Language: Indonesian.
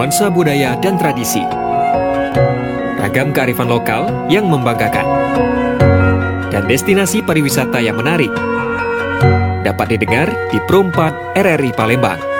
bernuansa budaya dan tradisi. Ragam kearifan lokal yang membanggakan. Dan destinasi pariwisata yang menarik. Dapat didengar di Pro 4 RRI Palembang.